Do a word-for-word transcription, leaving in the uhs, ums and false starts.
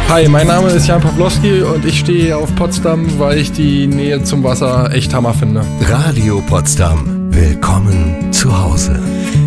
Hi, mein Name ist Jan Pawlowski und ich stehe auf Potsdam, weil ich die Nähe zum Wasser echt Hammer finde. Radio Potsdam. Willkommen zu Hause.